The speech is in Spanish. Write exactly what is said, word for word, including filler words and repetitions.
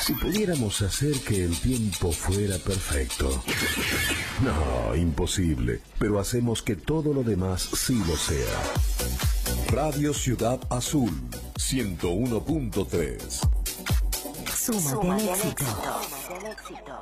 Si pudiéramos hacer que el tiempo fuera perfecto. No, imposible. Pero hacemos que todo lo demás sí lo sea. Radio Ciudad Azul, ciento uno punto tres. Súmate al éxito.